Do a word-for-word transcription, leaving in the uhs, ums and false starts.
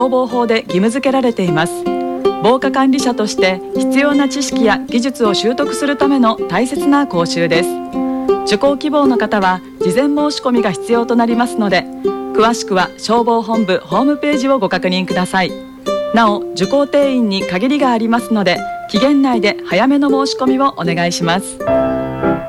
消防法で義務付けられています。防火管理者として必要な知識や技術を習得するための大切な講習です。受講希望の方は事前申し込みが必要となりますので、詳しくは消防本部ホームページをご確認ください。なお、受講定員に限りがありますので、期限内で早めの申し込みをお願いします。